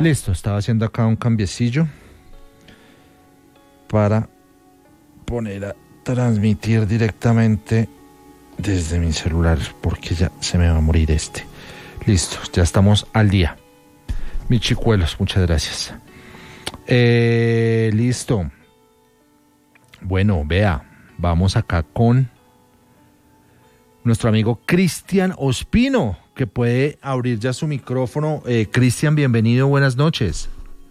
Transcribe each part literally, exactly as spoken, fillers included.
Listo, estaba haciendo acá un cambiecillo para poner a transmitir directamente desde mi celular, porque ya se me va a morir este. Listo, ya estamos al día. Mis chicuelos, muchas gracias. Eh, listo. Bueno, vea, vamos acá con nuestro amigo Cristian Ospino, que puede abrir ya su micrófono. Eh, Cristian, bienvenido, buenas noches.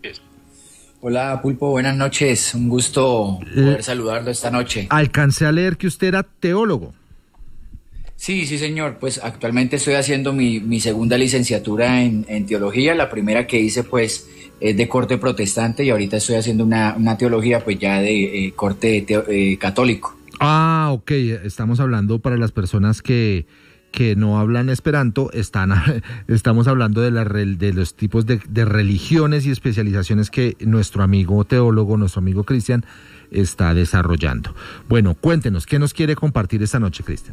Hola Pulpo, buenas noches, un gusto poder saludarlo esta noche. Alcancé a leer que usted era teólogo. Sí, sí señor, pues actualmente estoy haciendo mi, mi segunda licenciatura en, en teología, la primera que hice pues es de corte protestante y ahorita estoy haciendo una, una teología pues ya de eh, corte teo, eh, católico. Ah, ok, estamos hablando para las personas que... que no hablan esperanto, están, estamos hablando de, la, de los tipos de, de religiones y especializaciones que nuestro amigo teólogo, nuestro amigo Cristian, está desarrollando. Bueno, cuéntenos, ¿qué nos quiere compartir esta noche, Cristian?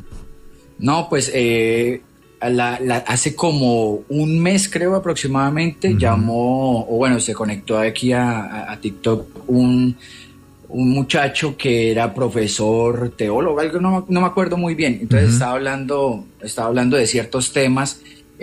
No, pues eh, la, la, hace como un mes, creo aproximadamente, uh-huh. llamó, o bueno, se conectó aquí a, a, a TikTok un... un muchacho que era profesor teólogo, algo no, no me acuerdo muy bien, entonces uh-huh. estaba hablando, estaba hablando de ciertos temas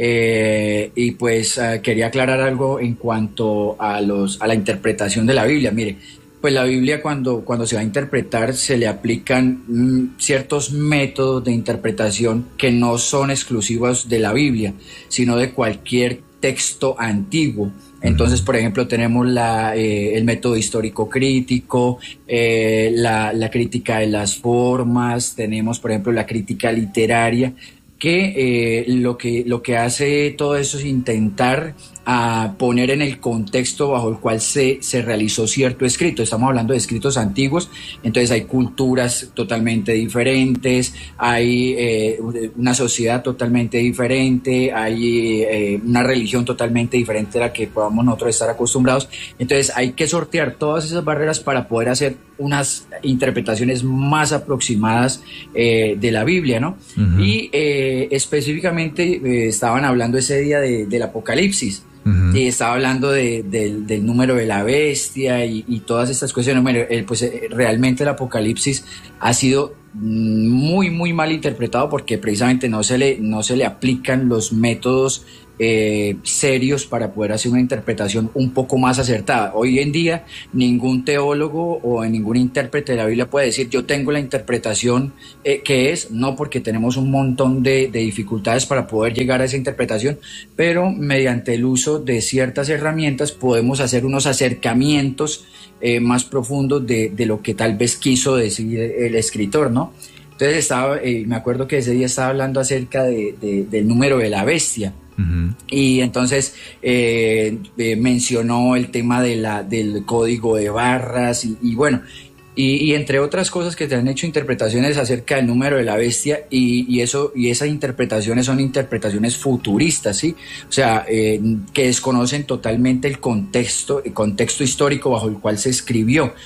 eh, y pues uh, quería aclarar algo en cuanto a los a la interpretación de la Biblia. Mire, pues la Biblia cuando, cuando se va a interpretar se le aplican mm, ciertos métodos de interpretación que no son exclusivos de la Biblia, sino de cualquier texto antiguo. Entonces, por ejemplo, tenemos la, eh, el método histórico crítico, eh, la, la crítica de las formas, tenemos, por ejemplo, la crítica literaria, que, eh, lo que lo que hace todo eso es intentar a poner en el contexto bajo el cual se, se realizó cierto escrito. Estamos hablando de escritos antiguos, entonces hay culturas totalmente diferentes, hay eh, una sociedad totalmente diferente, hay eh, una religión totalmente diferente a la que podamos nosotros estar acostumbrados. Entonces hay que sortear todas esas barreras para poder hacer unas interpretaciones más aproximadas eh, de la Biblia, ¿no? Uh-huh. Y eh, específicamente eh, estaban hablando ese día de, del Apocalipsis. Uh-huh. Y estaba hablando de, de, del número de la bestia y, y todas estas cuestiones. Bueno, eh, pues eh, realmente el Apocalipsis ha sido muy, muy mal interpretado porque precisamente no se le, no se le aplican los métodos eh, serios para poder hacer una interpretación un poco más acertada. Hoy en día ningún teólogo o ningún intérprete de la Biblia puede decir yo tengo la interpretación eh, que es, no, porque tenemos un montón de, de dificultades para poder llegar a esa interpretación, pero mediante el uso de ciertas herramientas podemos hacer unos acercamientos eh, más profundos de, de lo que tal vez quiso decir el escritor, ¿no? Entonces estaba, eh, me acuerdo que ese día estaba hablando acerca de, de, del número de la bestia. Uh-huh. Y entonces eh, eh, mencionó el tema de la, del código de barras y, y bueno, y, y entre otras cosas que se han hecho interpretaciones acerca del número de la bestia y, y eso y esas interpretaciones son interpretaciones futuristas, ¿sí? O sea, eh, que desconocen totalmente el contexto, el contexto histórico bajo el cual se escribió.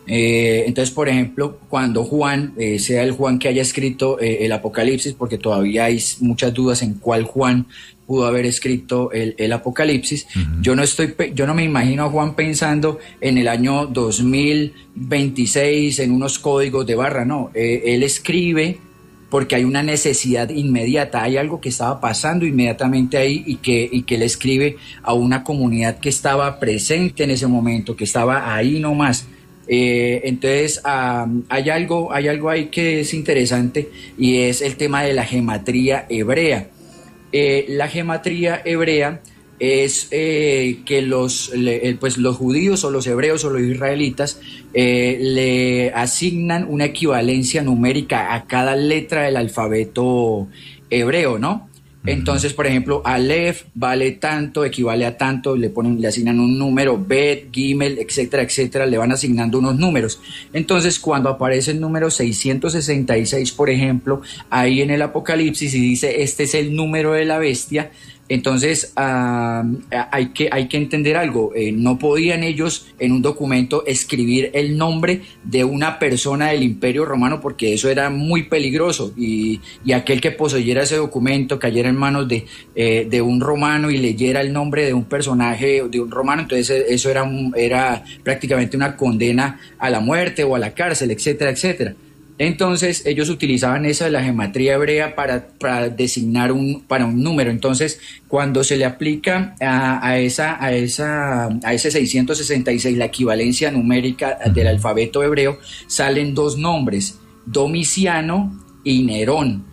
Eh, entonces, por ejemplo, cuando Juan, eh, sea el Juan que haya escrito eh, el Apocalipsis, porque todavía hay muchas dudas en cuál Juan pudo haber escrito el, el Apocalipsis, uh-huh. yo no estoy, yo no me imagino a Juan pensando en el año dos mil veintiséis en unos códigos de barra, no, eh, él escribe porque hay una necesidad inmediata, hay algo que estaba pasando inmediatamente ahí y que, y que él escribe a una comunidad que estaba presente en ese momento, que estaba ahí nomás. Eh, entonces um, hay algo hay algo ahí que es interesante y es el tema de la gematría hebrea. Eh, la gematría hebrea es eh, que los le, pues los judíos o los hebreos o los israelitas eh, le asignan una equivalencia numérica a cada letra del alfabeto hebreo, ¿no? Entonces, por ejemplo, Aleph vale tanto, equivale a tanto, le ponen, le asignan un número, Bet, Gimel, etcétera, etcétera, le van asignando unos números. Entonces, cuando aparece el número seiscientos sesenta y seis, por ejemplo, ahí en el Apocalipsis y dice, este es el número de la bestia, Entonces uh, hay, que, hay que entender algo, eh, no podían ellos en un documento escribir el nombre de una persona del Imperio Romano porque eso era muy peligroso y, y aquel que poseyera ese documento cayera en manos de, eh, de un romano y leyera el nombre de un personaje de un romano, entonces eso era, un, era prácticamente una condena a la muerte o a la cárcel, etcétera, etcétera. Entonces ellos utilizaban esa de la gematría hebrea para, para designar un, para un número. Entonces cuando se le aplica a, a, esa, a, esa, a ese seiscientos sesenta y seis la equivalencia numérica del alfabeto hebreo, salen dos nombres, Domiciano y Nerón.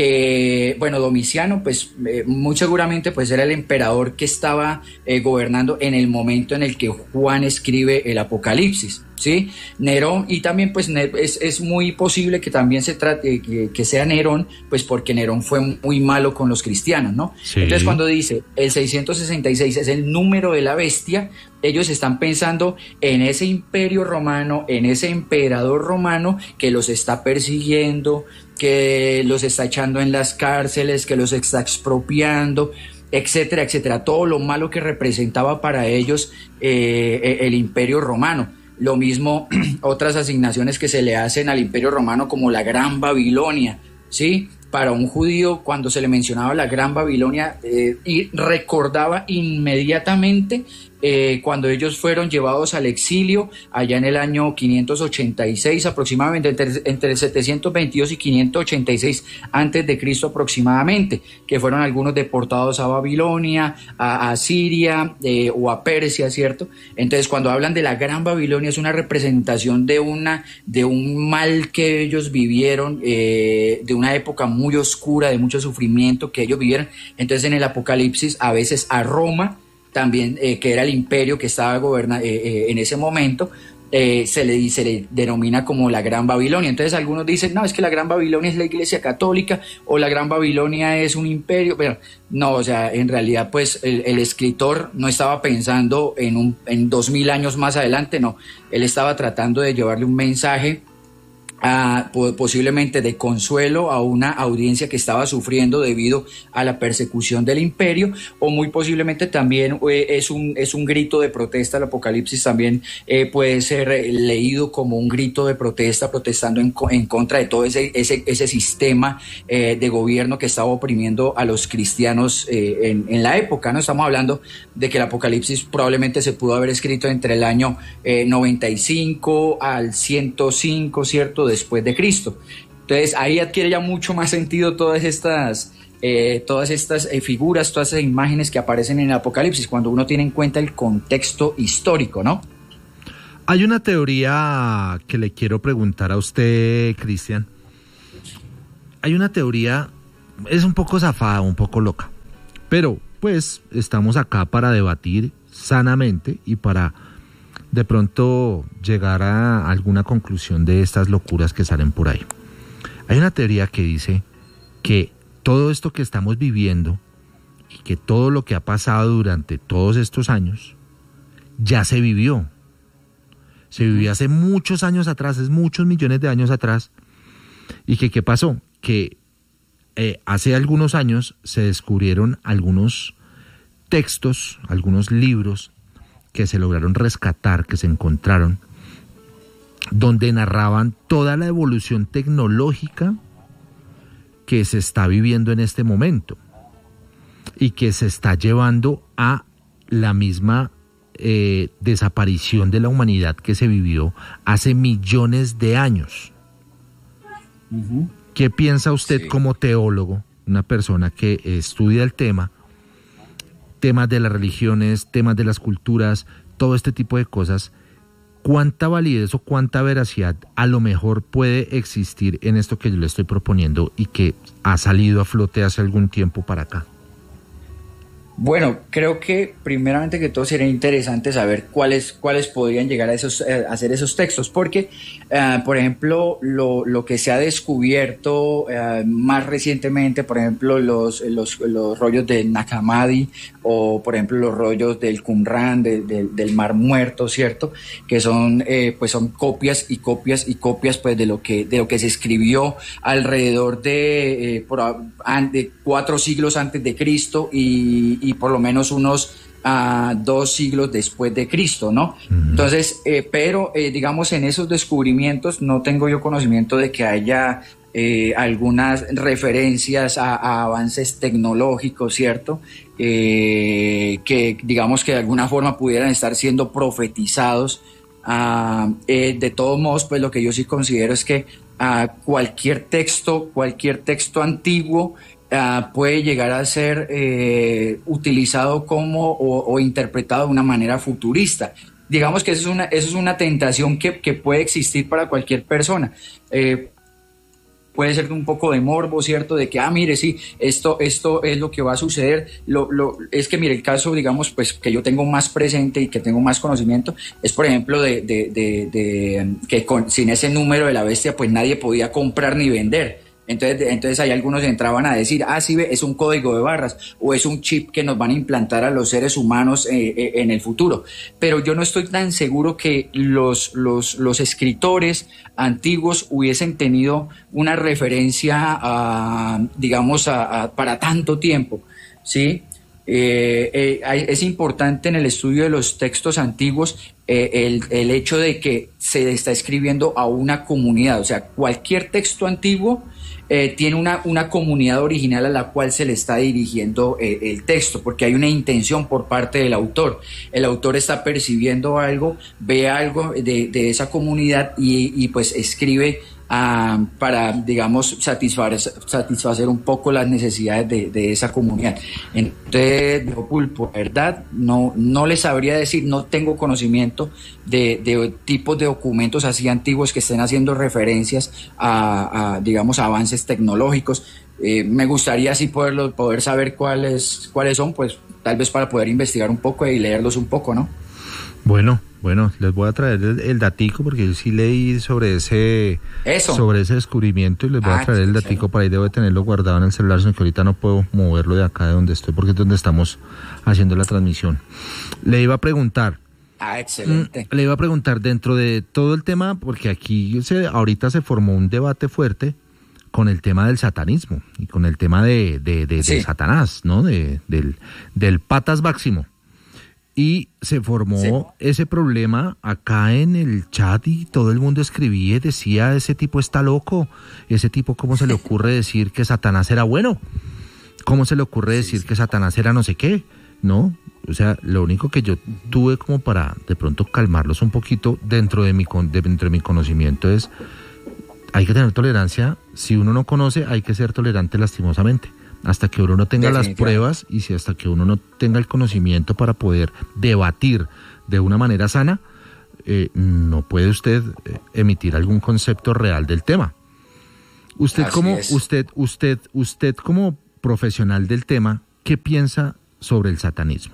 Que, bueno, Domiciano, pues eh, muy seguramente pues era el emperador que estaba eh, gobernando en el momento en el que Juan escribe el Apocalipsis, ¿sí? Nerón, y también pues es, es muy posible que también se trate, que, que sea Nerón, pues porque Nerón fue muy malo con los cristianos, ¿no? Sí. Entonces cuando dice el seiscientos sesenta y seis es el número de la bestia, ellos están pensando en ese imperio romano, en ese emperador romano que los está persiguiendo, que los está echando en las cárceles, que los está expropiando, etcétera, etcétera. Todo lo malo que representaba para ellos eh, el imperio romano. Lo mismo otras asignaciones que se le hacen al imperio romano como la Gran Babilonia, ¿sí? Para un judío, cuando se le mencionaba la Gran Babilonia, eh, y recordaba inmediatamente eh, cuando ellos fueron llevados al exilio allá en el año quinientos ochenta y seis aproximadamente, entre, entre setecientos veintidós y quinientos ochenta y seis antes de Cristo aproximadamente, que fueron algunos deportados a Babilonia, a, a Siria eh, o a Persia, ¿cierto? Entonces cuando hablan de la Gran Babilonia es una representación de, una, de un mal que ellos vivieron, eh, de una época muy oscura, de mucho sufrimiento que ellos vivieron. Entonces en el Apocalipsis a veces a Roma también, eh, que era el imperio que estaba gobernando eh, eh, en ese momento, eh, se, le, se le denomina como la Gran Babilonia. Entonces algunos dicen, no, es que la Gran Babilonia es la Iglesia Católica o la Gran Babilonia es un imperio, pero no, o sea, en realidad pues el, el escritor no estaba pensando en, un, en dos mil años más adelante, no, él estaba tratando de llevarle un mensaje a, posiblemente de consuelo a una audiencia que estaba sufriendo debido a la persecución del imperio, o muy posiblemente también eh, es, un, es un grito de protesta. El Apocalipsis también eh, puede ser leído como un grito de protesta, protestando en, en contra de todo ese, ese, ese sistema eh, de gobierno que estaba oprimiendo a los cristianos eh, en, en la época, ¿no? Estamos hablando de que el Apocalipsis probablemente se pudo haber escrito entre el año eh, noventa y cinco al ciento cinco, ¿cierto?, después de Cristo. Entonces ahí adquiere ya mucho más sentido todas estas, eh, todas estas eh, figuras, todas esas imágenes que aparecen en el Apocalipsis, cuando uno tiene en cuenta el contexto histórico, ¿no? Hay una teoría que le quiero preguntar a usted, Cristian. Hay una teoría, es un poco zafada, un poco loca, pero pues estamos acá para debatir sanamente y para de pronto llegar a alguna conclusión de estas locuras que salen por ahí. Hay una teoría que dice que todo esto que estamos viviendo y que todo lo que ha pasado durante todos estos años ya se vivió. Se vivió hace muchos años atrás, es muchos millones de años atrás. ¿Y que qué pasó? Que eh, hace algunos años se descubrieron algunos textos, algunos libros que se lograron rescatar, que se encontraron, donde narraban toda la evolución tecnológica que se está viviendo en este momento y que se está llevando a la misma eh, desaparición de la humanidad que se vivió hace millones de años. Uh-huh. ¿Qué piensa usted sí. como teólogo, una persona que estudia el tema, temas de las religiones, temas de las culturas, todo este tipo de cosas? ¿Cuánta validez o cuánta veracidad a lo mejor puede existir en esto que yo le estoy proponiendo y que ha salido a flote hace algún tiempo para acá? Bueno, creo que primeramente que todo sería interesante saber cuáles cuáles podrían llegar a esos eh, a ser esos textos, porque eh, por ejemplo lo, lo que se ha descubierto eh, más recientemente, por ejemplo los, los los rollos de Nag Hammadi o por ejemplo los rollos del Qumran, de, de, del Mar Muerto, cierto, que son eh, pues son copias y copias y copias pues de lo que de lo que se escribió alrededor de, eh, por, de cuatro siglos antes de Cristo y y por lo menos unos uh, dos siglos después de Cristo, ¿no? Uh-huh. Entonces, eh, pero eh, digamos en esos descubrimientos no tengo yo conocimiento de que haya eh, algunas referencias a, a avances tecnológicos, ¿cierto? Eh, que digamos que de alguna forma pudieran estar siendo profetizados. Uh, eh, de todos modos, pues lo que yo sí considero es que uh, cualquier texto, cualquier texto antiguo Uh, puede llegar a ser eh, utilizado como o, o interpretado de una manera futurista. Digamos que eso es una, eso es una tentación que, que puede existir para cualquier persona. Eh, puede ser un poco de morbo, ¿cierto? De que, ah, mire, sí, esto, esto es lo que va a suceder. Lo, lo, es que, mire, el caso, digamos, pues que yo tengo más presente y que tengo más conocimiento, es, por ejemplo, de, de, de, de que con, sin ese número de la bestia, pues nadie podía comprar ni vender. Entonces, entonces ahí algunos entraban a decir, ah, sí, es un código de barras o es un chip que nos van a implantar a los seres humanos eh, eh, en el futuro. Pero yo no estoy tan seguro que los, los, los escritores antiguos hubiesen tenido una referencia, a, digamos, a, a, para tanto tiempo, ¿sí? Eh, eh, es importante en el estudio de los textos antiguos eh, el, el hecho de que se está escribiendo a una comunidad, o sea, cualquier texto antiguo Eh, tiene una, una comunidad original a la cual se le está dirigiendo eh, el texto, porque hay una intención por parte del autor. El autor está percibiendo algo, ve algo de, de esa comunidad y, y pues escribe uh, para, digamos, satisfacer, satisfacer un poco las necesidades de, de esa comunidad. Entonces, de Pulpo, verdad, no, no les sabría decir, no tengo conocimiento de, de tipos de documentos así antiguos que estén haciendo referencias a, a digamos, a avances tecnológicos. Eh, me gustaría así poderlo, poder saber cuáles, cuáles son, pues tal vez para poder investigar un poco y leerlos un poco, ¿no? Bueno, bueno, les voy a traer el, el datico porque yo sí leí sobre ese Eso. sobre ese descubrimiento y les voy ah, a traer el datico claro. Para ahí debo de tenerlo guardado en el celular, sino que ahorita no puedo moverlo de acá de donde estoy porque es donde estamos haciendo la transmisión. Le iba a preguntar. Ah, excelente. Le iba a preguntar dentro de todo el tema, porque aquí se, ahorita se formó un debate fuerte con el tema del satanismo y con el tema de, de, de, sí. de Satanás, ¿no? De, del, del patas máximo. Y se formó sí. ese problema acá en el chat y todo el mundo escribía y decía, ese tipo está loco, ese tipo cómo se le ocurre decir que Satanás era bueno, cómo se le ocurre decir que Satanás era no sé qué, ¿no? O sea, lo único que yo tuve como para de pronto calmarlos un poquito dentro de mi, dentro de mi conocimiento es, hay que tener tolerancia, si uno no conoce hay que ser tolerante lastimosamente. Hasta que uno no tenga las pruebas y si hasta que uno no tenga el conocimiento para poder debatir de una manera sana, eh, no puede usted emitir algún concepto real del tema. Usted Así como es. usted usted usted como profesional del tema, ¿qué piensa sobre el satanismo?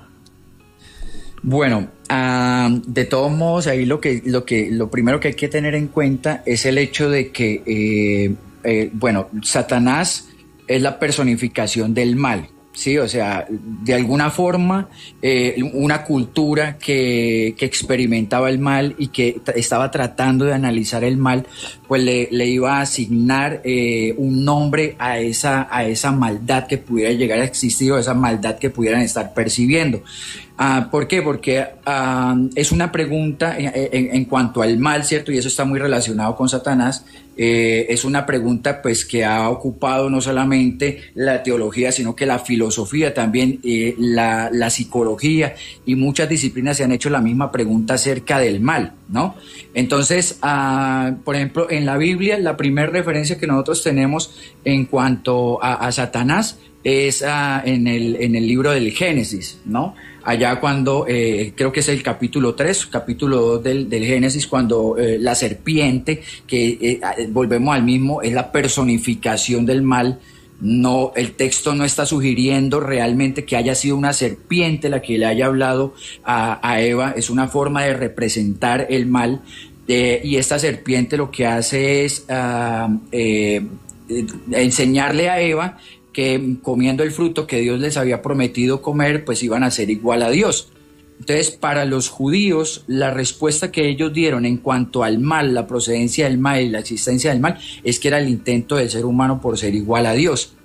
Bueno, uh, de todos modos ahí lo que lo que lo primero que hay que tener en cuenta es el hecho de que eh, eh, bueno, Satanás es la personificación del mal, ¿sí? O sea, de alguna forma, eh, una cultura que, que experimentaba el mal y que t- estaba tratando de analizar el mal, pues le, le iba a asignar eh, un nombre a esa, a esa maldad que pudiera llegar a existir o esa maldad que pudieran estar percibiendo. Uh, ¿Por qué? Porque uh, es una pregunta en, en, en cuanto al mal, ¿cierto? Y eso está muy relacionado con Satanás. Eh, es una pregunta pues que ha ocupado no solamente la teología, sino que la filosofía también, eh, la, la psicología y muchas disciplinas se han hecho la misma pregunta acerca del mal, ¿no? Entonces, uh, por ejemplo, en la Biblia, la primera referencia que nosotros tenemos en cuanto a, a Satanás es uh, en, el, en el libro del Génesis, ¿no? Allá cuando, eh, creo que es el capítulo tres, capítulo dos del, del Génesis, cuando eh, la serpiente, que eh, volvemos al mismo, es la personificación del mal, No, el texto no está sugiriendo realmente que haya sido una serpiente la que le haya hablado a, a Eva, es una forma de representar el mal, eh, y esta serpiente lo que hace es uh, eh, eh, enseñarle a Eva que comiendo el fruto que Dios les había prometido comer, pues iban a ser igual a Dios. Entonces, para los judíos, la respuesta que ellos dieron en cuanto al mal, la procedencia del mal y la existencia del mal, es que era el intento del ser humano por ser igual a Dios.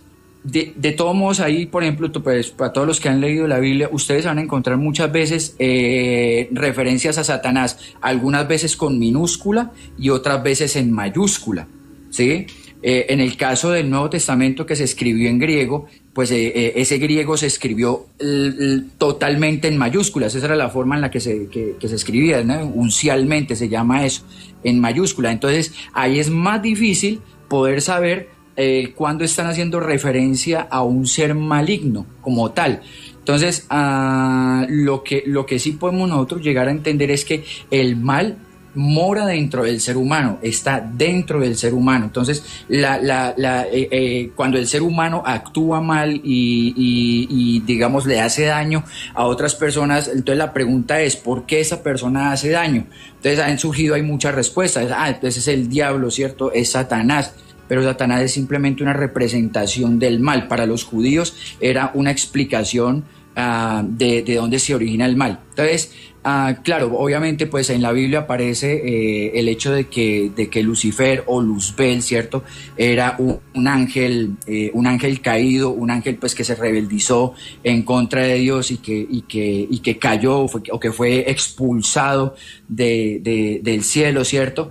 De, de todos modos, ahí, por ejemplo, pues, para todos los que han leído la Biblia, ustedes van a encontrar muchas veces eh, referencias a Satanás, algunas veces con minúscula y otras veces en mayúscula, ¿sí? Eh, en el caso del Nuevo Testamento que se escribió en griego, pues eh, eh, ese griego se escribió l, l, totalmente en mayúsculas, esa era la forma en la que se, que, que se escribía, ¿no? Uncialmente se llama eso, en mayúscula. Entonces ahí es más difícil poder saber eh, cuándo están haciendo referencia a un ser maligno como tal. Entonces uh, lo, que, lo que sí podemos nosotros llegar a entender es que el mal mora dentro del ser humano, está dentro del ser humano. Entonces, la, la, la, eh, eh, cuando el ser humano actúa mal y, y, y, digamos, le hace daño a otras personas, entonces la pregunta es, ¿por qué esa persona hace daño? Entonces, han surgido, hay muchas respuestas. Ah, entonces es el diablo, ¿cierto? Es Satanás. Pero Satanás es simplemente una representación del mal. Para los judíos era una explicación uh, de, de dónde se origina el mal. Entonces, Uh, claro, obviamente pues en la Biblia aparece eh, el hecho de que, de que Lucifer o Luzbel, ¿cierto? Era un, un ángel, eh, un ángel caído, un ángel pues que se rebeldizó en contra de Dios y que, y que, y que cayó o, fue, o que fue expulsado de, de, del cielo, ¿cierto?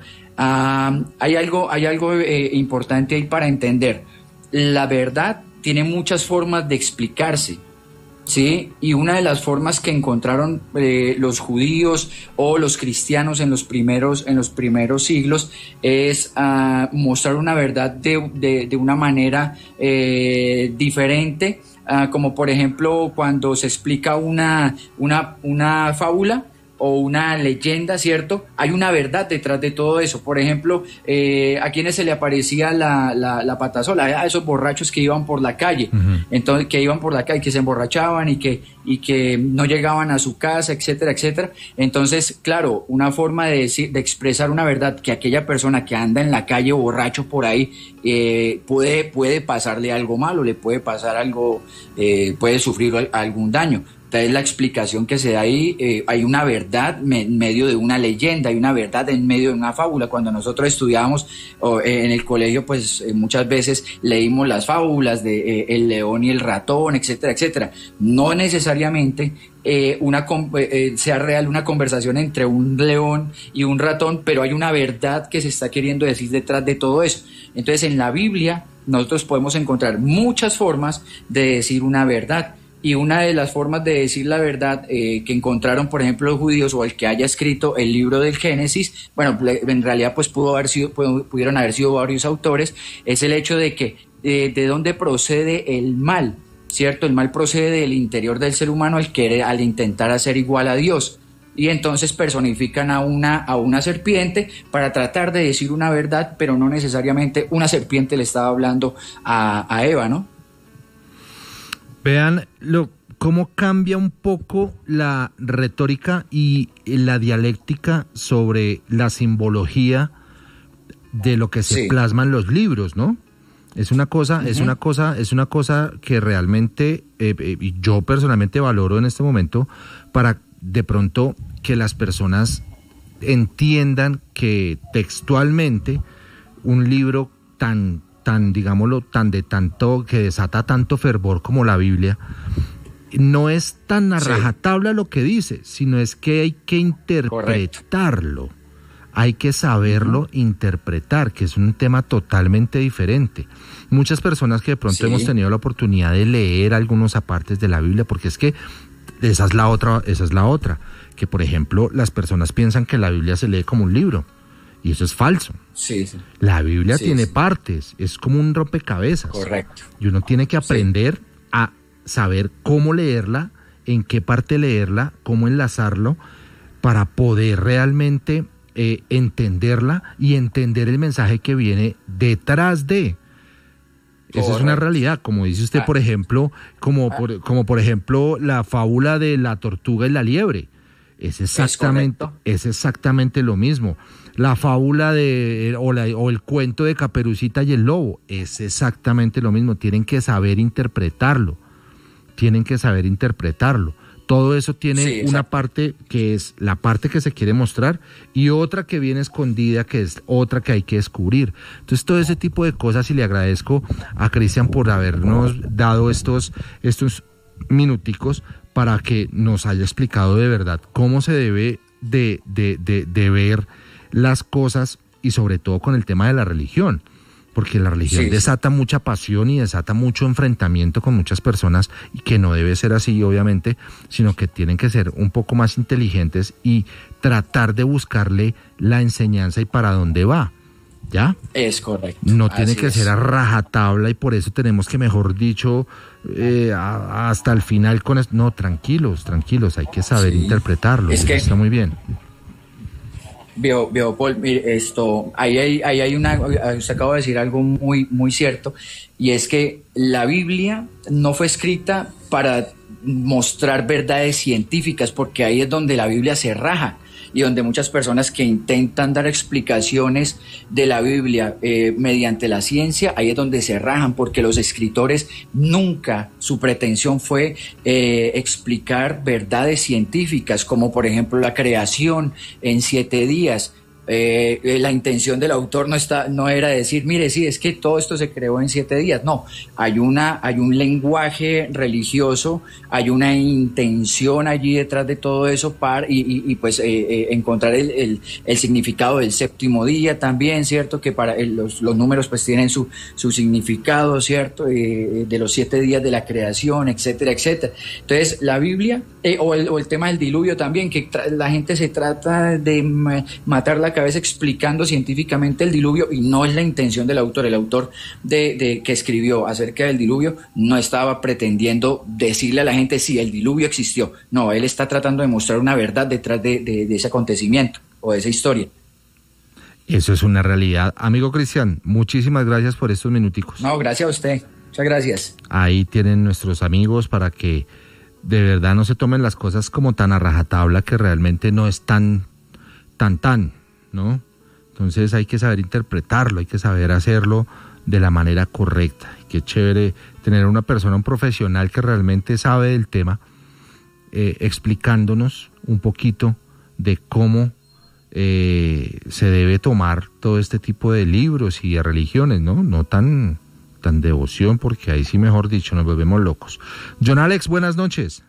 Uh, hay algo, hay algo eh, importante ahí para entender. La verdad tiene muchas formas de explicarse. Sí, y una de las formas que encontraron eh, los judíos o los cristianos en los primeros, en los primeros siglos es uh, mostrar una verdad de, de, de una manera eh, diferente, uh, como por ejemplo cuando se explica una, una, una fábula o una leyenda, ¿cierto? Hay una verdad detrás de todo eso. Por ejemplo, eh, a quienes se le aparecía la, la, la patasola, a esos borrachos que iban por la calle, uh-huh. entonces que iban por la calle, que se emborrachaban y que, y que no llegaban a su casa, etcétera, etcétera. Entonces, claro, una forma de decir, de expresar una verdad, que aquella persona que anda en la calle borracho por ahí, eh, puede, puede pasarle algo malo, le puede pasar algo, eh, puede sufrir algún daño. Esta es la explicación que se da ahí. Eh, hay una verdad en medio de una leyenda, hay una verdad en medio de una fábula. Cuando nosotros estudiábamos oh, eh, en el colegio, pues eh, muchas veces leímos las fábulas de eh, el león y el ratón, etcétera, etcétera. No necesariamente eh, una, eh, sea real una conversación entre un león y un ratón, pero hay una verdad que se está queriendo decir detrás de todo eso. Entonces, en la Biblia nosotros podemos encontrar muchas formas de decir una verdad. Y una de las formas de decir la verdad eh, que encontraron, por ejemplo, los judíos o el que haya escrito el libro del Génesis, bueno, en realidad pues pudo haber sido, pudieron haber sido varios autores, es el hecho de que eh, de dónde procede el mal, ¿cierto? El mal procede del interior del ser humano al querer, al intentar hacer igual a Dios. Y entonces personifican a una, a una serpiente para tratar de decir una verdad, pero no necesariamente una serpiente le estaba hablando a, a Eva, ¿no? Vean lo, cómo cambia un poco la retórica y la dialéctica sobre la simbología de lo que se sí. plasma en los libros, ¿no? Es una cosa, uh-huh. es una cosa, es una cosa que realmente eh, eh, yo personalmente valoro en este momento para de pronto que las personas entiendan que textualmente un libro tan tan, digámoslo, tan de tanto, que desata tanto fervor como la Biblia, no es tan a sí. rajatabla lo que dice, sino es que hay que interpretarlo, Correcto. hay que saberlo uh-huh. interpretar, que es un tema totalmente diferente. Muchas personas que de pronto sí. hemos tenido la oportunidad de leer algunos apartes de la Biblia, porque es que esa es la otra, esa es la otra, que por ejemplo las personas piensan que la Biblia se lee como un libro, y eso es falso. Sí, sí. La Biblia sí, tiene sí. partes, es como un rompecabezas. Correcto. Y uno tiene que aprender sí. a saber cómo leerla, en qué parte leerla, cómo enlazarlo, para poder realmente eh, entenderla y entender el mensaje que viene detrás de. Esa es una realidad, como dice usted, Ah. por ejemplo, como por, como por ejemplo la fábula de la tortuga y la liebre. Es exactamente, es, es exactamente lo mismo. La fábula de o, la, o el cuento de Caperucita y el lobo es exactamente lo mismo. Tienen que saber interpretarlo. Tienen que saber interpretarlo. Todo eso tiene sí, una parte que es la parte que se quiere mostrar y otra que viene escondida, que es otra que hay que descubrir. Entonces, todo ese tipo de cosas, y le agradezco a Cristian por habernos dado estos, estos minuticos para que nos haya explicado de verdad cómo se debe de, de, de, de ver las cosas y sobre todo con el tema de la religión. Porque la religión sí, desata sí. mucha pasión y desata mucho enfrentamiento con muchas personas, y que no debe ser así, obviamente, sino que tienen que ser un poco más inteligentes y tratar de buscarle la enseñanza y para dónde va, ¿ya? Es correcto. No tiene así que es. ser a rajatabla, y por eso tenemos que, mejor dicho, eh, a, hasta el final con esto. No, tranquilos, tranquilos, hay que saber sí. interpretarlo, es que está muy bien. Veo, veo, Paul, mire, esto, ahí hay, ahí hay una, usted acaba de decir algo muy, muy cierto, y es que la Biblia no fue escrita para mostrar verdades científicas, porque ahí es donde la Biblia se raja, y donde muchas personas que intentan dar explicaciones de la Biblia eh, mediante la ciencia, ahí es donde se rajan, porque los escritores nunca, su pretensión fue eh, explicar verdades científicas, como por ejemplo la creación en siete días. Eh, la intención del autor no está, no era decir, mire, sí, es que todo esto se creó en siete días. No, hay una, hay un lenguaje religioso, hay una intención allí detrás de todo eso para y, y, y pues eh, eh, encontrar el, el, el significado del séptimo día también, cierto, que para el, los, los números pues tienen su, su significado, cierto, eh, de los siete días de la creación, etcétera, etcétera. Entonces la Biblia eh, o, el, o el tema del diluvio también, que tra- la gente se trata de ma- matar la cabeza explicando científicamente el diluvio, y no es la intención del autor. El autor de, de que escribió acerca del diluvio no estaba pretendiendo decirle a la gente si el diluvio existió. No, él está tratando de mostrar una verdad detrás de, de, de ese acontecimiento o de esa historia. Eso es una realidad. Amigo Cristian, muchísimas gracias por estos minuticos. No, gracias a usted. Muchas gracias. Ahí tienen nuestros amigos para que de verdad no se tomen las cosas como tan a rajatabla, que realmente no es tan, tan, tan, ¿no? Entonces hay que saber interpretarlo, hay que saber hacerlo de la manera correcta. Qué chévere tener una persona, un profesional que realmente sabe del tema, eh, explicándonos un poquito de cómo eh, se debe tomar todo este tipo de libros y de religiones, ¿no? No tan, tan devoción, porque ahí sí, mejor dicho, nos volvemos locos. John Alex, buenas noches.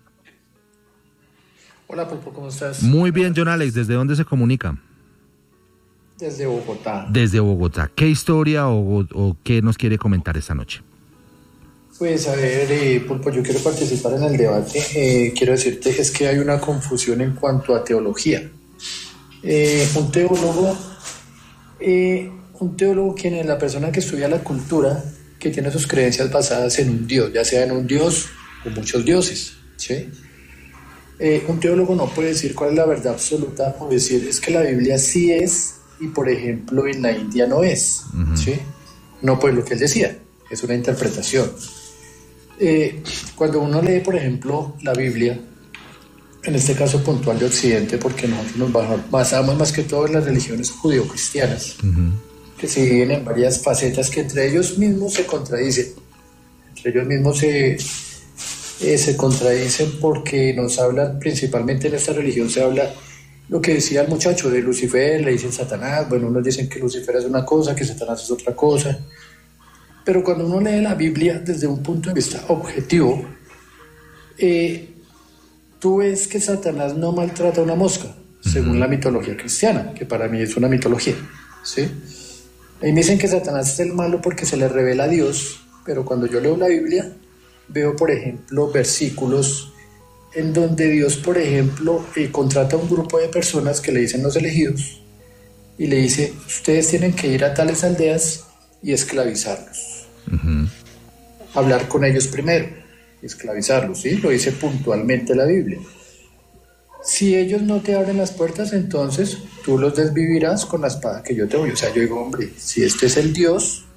Hola, Pulpo, ¿cómo estás? Muy bien, John Alex, ¿desde dónde se comunica? Desde Bogotá. Desde Bogotá. ¿Qué historia o, o qué nos quiere comentar esta noche? Pues a ver, eh, Pulpo, yo quiero participar en el debate. Eh, quiero decirte que es que hay una confusión en cuanto a teología. Eh, un teólogo, eh, un teólogo quien es la persona que estudia la cultura, que tiene sus creencias basadas en un Dios, ya sea en un Dios o muchos dioses, ¿sí? Eh, un teólogo no puede decir cuál es la verdad absoluta o decir es que la Biblia sí es y por ejemplo en la India no es, uh-huh. ¿sí? No, pues lo que él decía, es una interpretación. Eh, cuando uno lee, por ejemplo, la Biblia, en este caso puntual de Occidente, porque nosotros nos basamos más que todo en las religiones judío-cristianas, uh-huh. que se dividen en varias facetas que entre ellos mismos se contradicen, entre ellos mismos se, eh, se contradicen porque nos hablan, principalmente en esta religión se habla lo que decía el muchacho de Lucifer, le dicen Satanás, bueno, unos dicen que Lucifer es una cosa, que Satanás es otra cosa, pero cuando uno lee la Biblia desde un punto de vista objetivo, eh, tú ves que Satanás no maltrata a una mosca, según la mitología cristiana, que para mí es una mitología, ¿sí? Ahí me dicen que Satanás es el malo porque se le revela a Dios, pero cuando yo leo la Biblia, veo, por ejemplo, versículos en donde Dios, por ejemplo, eh, contrata a un grupo de personas que le dicen los elegidos, y le dice, ustedes tienen que ir a tales aldeas y esclavizarlos. Uh-huh. Hablar con ellos primero, esclavizarlos, ¿sí? Lo dice puntualmente la Biblia. Si ellos no te abren las puertas, entonces tú los desvivirás con la espada que yo te doy. O sea, yo digo, hombre, si este es el Dios,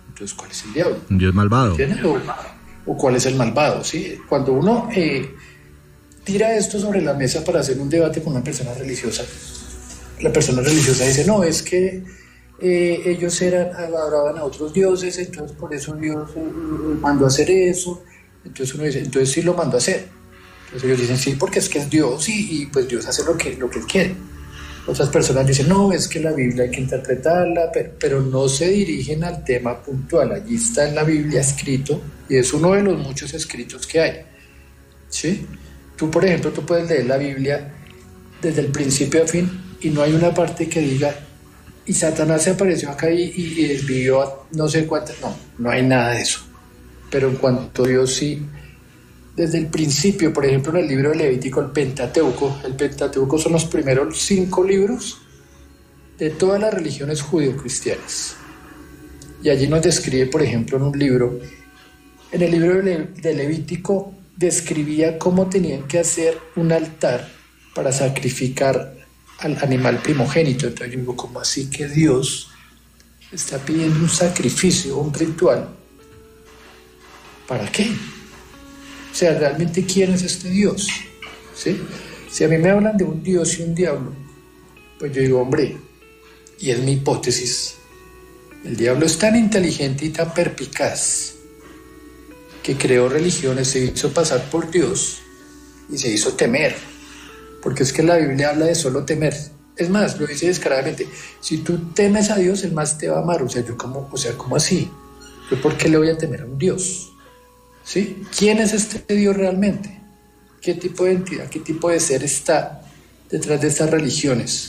Entonces, ¿cuál es el diablo? Un Dios malvado. ¿Entiendes? O, o cuál es el malvado, ¿sí? Cuando uno eh, tira esto sobre la mesa para hacer un debate con una persona religiosa, la persona religiosa dice, no, es que eh, ellos eran, adoraban a otros dioses, entonces por eso Dios eh, mandó a hacer eso. Entonces uno dice, entonces sí lo mandó a hacer. Entonces ellos dicen, sí, porque es que es Dios y, y pues Dios hace lo que, lo que Él quiere. Otras personas dicen, no, es que la Biblia hay que interpretarla, pero, pero no se dirigen al tema puntual. Allí está en la Biblia escrito, y es uno de los muchos escritos que hay, ¿sí? Tú, por ejemplo, tú puedes leer la Biblia desde el principio a fin, y no hay una parte que diga, y Satanás se apareció acá y, y, y desvivió a no sé cuántas. No, no hay nada de eso. Pero en cuanto a Dios sí, desde el principio, por ejemplo, en el libro de Levítico, el Pentateuco, el Pentateuco son los primeros cinco libros de todas las religiones judio-cristianas. Y allí nos describe, por ejemplo, en un libro, en el libro de, Le- de Levítico, describía cómo tenían que hacer un altar para sacrificar al animal primogénito. Entonces yo digo, ¿cómo así que Dios está pidiendo un sacrificio, un ritual? ¿Para qué? O sea, ¿realmente quién es este Dios? ¿Sí? Si a mí me hablan de un Dios y un diablo, pues yo digo, hombre, y es mi hipótesis, el diablo es tan inteligente y tan perspicaz que creó religiones, se hizo pasar por Dios y se hizo temer, porque es que la Biblia habla de solo temer. Es más, lo dice descaradamente, si tú temes a Dios, Él más te va a amar. O sea, yo como, o sea, ¿cómo así? ¿Yo por qué le voy a temer a un Dios? ¿Sí? ¿Quién es este Dios realmente? ¿Qué tipo de entidad, qué tipo de ser está detrás de estas religiones?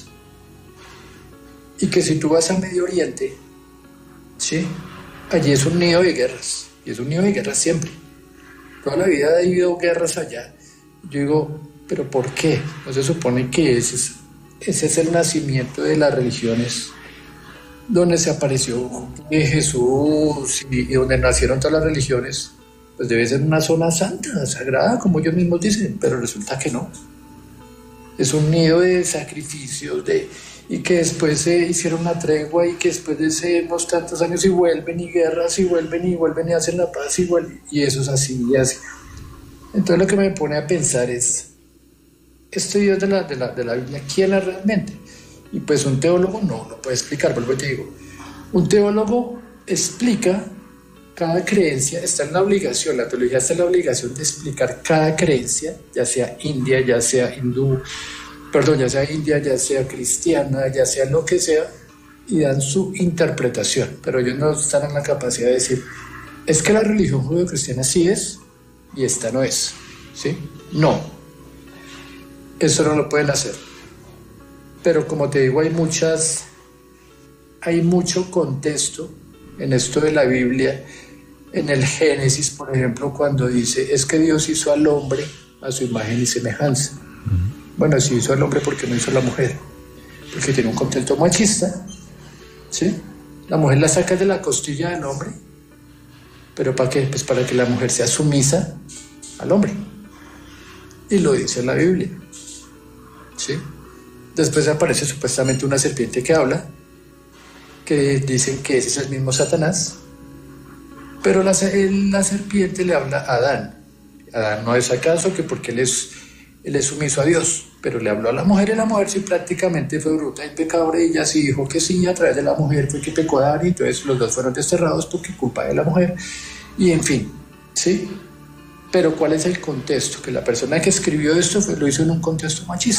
Y que si tú vas a Medio Oriente, ¿sí? Allí es un nido de guerras, y es un nido de guerras siempre. Toda la vida ha habido guerras allá. Yo digo, ¿pero por qué? ¿No se supone que ese es, ese es el nacimiento de las religiones, donde se apareció Jesús y, y donde nacieron todas las religiones? Pues debe ser una zona santa, sagrada, como ellos mismos dicen, pero resulta que no. Es un nido de sacrificios, de, y que después se hicieron una tregua y que después de ese, unos tantos años y vuelven y guerras y vuelven y vuelven y hacen la paz y vuelven, y eso es así y así. Entonces lo que me pone a pensar es, este Dios de la, de la, de la Biblia, ¿quién es realmente? Y pues un teólogo no lo puede explicar, vuelvo y te digo, un teólogo explica cada creencia, está en la obligación, la teología está en la obligación de explicar cada creencia, ya sea india, ya sea hindú, perdón, ya sea india, ya sea cristiana, ya sea lo que sea, y dan su interpretación, pero ellos no están en la capacidad de decir, es que la religión judío-cristiana sí es, y esta no es, ¿sí? No, eso no lo pueden hacer. Pero como te digo, hay muchas, hay mucho contexto en esto de la Biblia. En el Génesis, por ejemplo, cuando dice, es que Dios hizo al hombre a su imagen y semejanza. Uh-huh. Bueno, si hizo al hombre, ¿por qué no hizo a la mujer? Porque tiene un contexto machista, ¿sí? La mujer la saca de la costilla del hombre, ¿pero para qué? Pues para que la mujer sea sumisa al hombre. Y lo dice la Biblia, ¿sí? Después aparece supuestamente una serpiente que habla, que dicen que ese es el mismo Satanás, pero la, la serpiente le habla a Adán. Adán no es acaso que porque él es, él es sumiso a Dios, pero le habló a la mujer, y la mujer sí prácticamente fue bruta y pecadora, y ella sí dijo que sí, a través de la mujer fue que pecó Adán, y entonces los dos fueron desterrados porque culpa de la mujer, y en fin, ¿sí? Pero ¿cuál es el contexto? Que la persona que escribió esto fue, lo hizo en un contexto machista.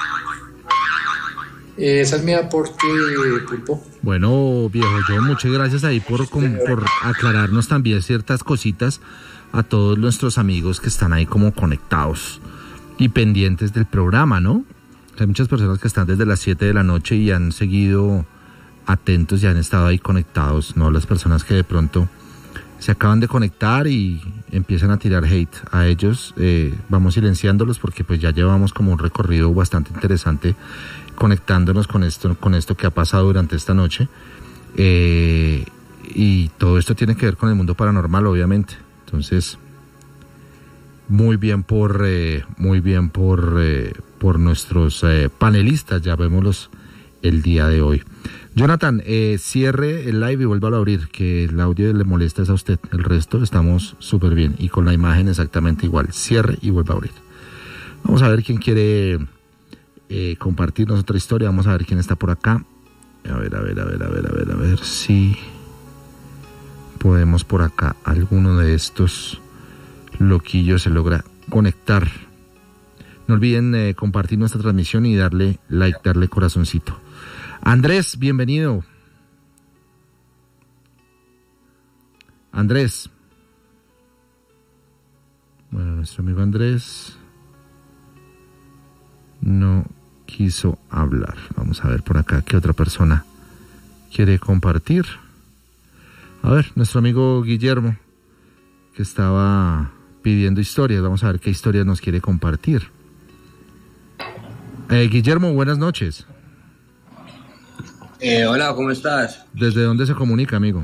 Eh, esa es mi aporte, Pulpo. Bueno, viejo, yo muchas gracias ahí por, con, por aclararnos también ciertas cositas a todos nuestros amigos que están ahí como conectados y pendientes del programa, ¿no? Hay muchas personas que están desde las siete de la noche y han seguido atentos y han estado ahí conectados, ¿no? Las personas que de pronto se acaban de conectar y empiezan a tirar hate a ellos, eh, vamos silenciándolos porque pues ya llevamos como un recorrido bastante interesante conectándonos con esto, con esto que ha pasado durante esta noche, eh, y todo esto tiene que ver con el mundo paranormal, obviamente. Entonces, muy bien por, eh, muy bien por, eh, por nuestros eh, panelistas, llamémoslos el día de hoy. Jonathan, eh, cierre el live y vuelva a abrir, que el audio le molesta es a usted. El resto estamos súper bien y con la imagen exactamente igual. Cierre y vuelva a abrir. Vamos a ver quién quiere eh, compartirnos otra historia. Vamos a ver quién está por acá. A ver, a ver, a ver, a ver, a ver, a ver si podemos por acá. Alguno de estos loquillos se logra conectar. No olviden eh, compartir nuestra transmisión y darle like, darle corazoncito. Andrés, bienvenido. Andrés. Bueno, nuestro amigo Andrés no quiso hablar. Vamos a ver por acá qué otra persona quiere compartir. A ver, nuestro amigo Guillermo, que estaba pidiendo historias. Vamos a ver qué historias nos quiere compartir. Eh, Guillermo, buenas noches. Eh, hola, ¿cómo estás? ¿Desde dónde se comunica, amigo?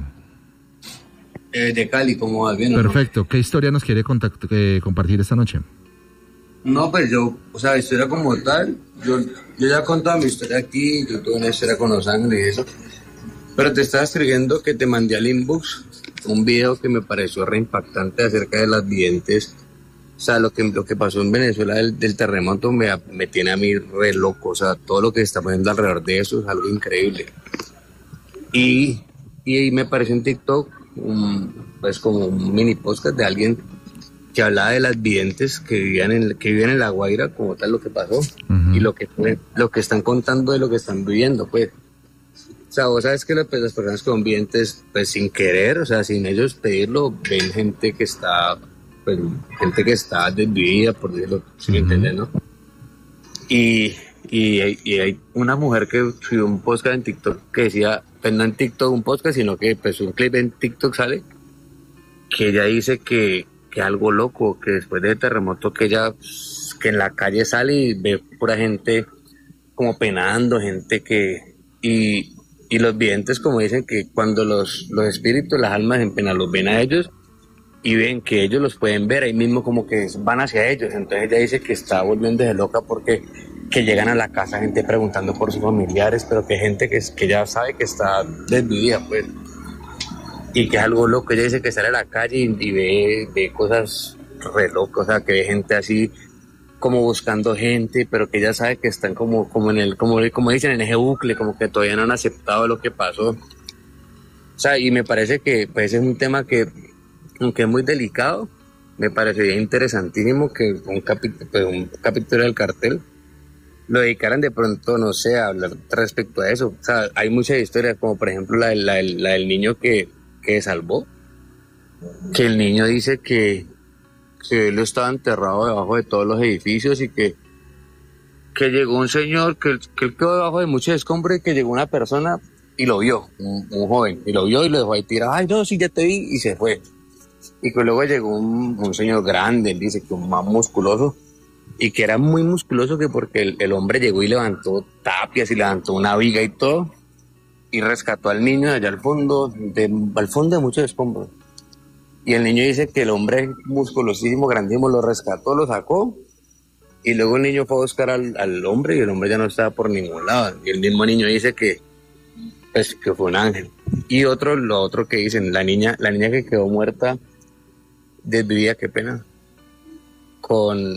Eh, de Cali, ¿cómo vas? ¿Bien? Perfecto. ¿No? ¿Qué historia nos quiere contact- eh, compartir esta noche? No, pues yo, o sea, historia como tal, yo, yo ya he contado mi historia aquí, yo tuve una historia con los ángeles y eso, pero te estaba escribiendo que te mandé al inbox un video que me pareció re impactante acerca de las videntes. O sea, lo que, lo que pasó en Venezuela del, del terremoto me, me tiene a mí re loco. O sea, todo lo que se está poniendo alrededor de eso es algo increíble. Y, y me pareció en TikTok, un, pues como un mini podcast de alguien que hablaba de las videntes que vivían en, que vivían en La Guaira, como tal lo que pasó, uh-huh. y lo que, lo que están contando de lo que están viviendo, pues. O sea, vos sabes que las, pues, las personas con videntes, pues sin querer, o sea, sin ellos pedirlo, ven gente que está... Pues, gente que está desvivida, por decirlo, si me uh-huh. entiendes, ¿no? Y, y, y hay una mujer que subió un podcast en TikTok que decía, pues no en TikTok un podcast, sino que pues un clip en TikTok sale, que ella dice que, que algo loco, que después del terremoto que ella, que en la calle sale y ve pura gente como penando, gente que... Y, y los videntes como dicen que cuando los, los espíritus, las almas en pena los ven a ellos, y ven que ellos los pueden ver ahí mismo como que van hacia ellos. Entonces ella dice que está volviéndose loca porque que llegan a la casa gente preguntando por sus familiares, pero que gente que, que ya sabe que está desvivida, pues, y que es algo loco. Ella dice que sale a la calle y, y ve, ve cosas re locas, o sea, que ve gente así como buscando gente, pero que ella sabe que están como, como en el, como, como dicen, en ese bucle, como que todavía no han aceptado lo que pasó. O sea, y me parece que pues es un tema que, aunque es muy delicado, me parecería interesantísimo que un, capi- pues un capítulo del cartel lo dedicaran de pronto, no sé, a hablar respecto a eso. O sea, hay muchas historias, como por ejemplo la, la, la del niño que, que salvó, que el niño dice que, que él estaba enterrado debajo de todos los edificios y que, que llegó un señor, que, que él quedó debajo de muchos escombros y que llegó una persona y lo vio, un, un joven, y lo vio y lo dejó ahí tirado. Ay, no, sí, ya te vi, y se fue. Y que luego llegó un, un señor grande, él dice que un más musculoso, y que era muy musculoso, que porque el, el hombre llegó y levantó tapias y levantó una viga y todo, y rescató al niño de allá al fondo, de, al fondo de muchos escombros. Y el niño dice que el hombre musculosísimo, grandísimo, lo rescató, lo sacó, y luego el niño fue a buscar al, al hombre, y el hombre ya no estaba por ningún lado. Y el mismo niño dice que, pues, que fue un ángel. Y otro, lo otro que dicen, la niña, la niña que quedó muerta, desvivida, qué pena, con